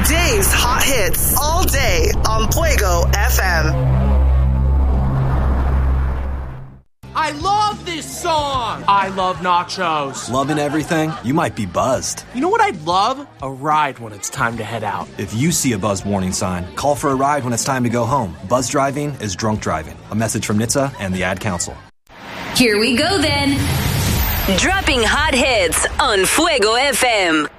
Dave's Hot Hits all day on Fuego FM. I love this song! I love nachos. Loving everything? You might be buzzed. You know what I'd love? A ride when it's time to head out. If you see a buzz warning sign, call for a ride when it's time to go home. Buzz driving is drunk driving. A message from NHTSA and the Ad Council. Here we go then. Dropping hot hits on Fuego FM.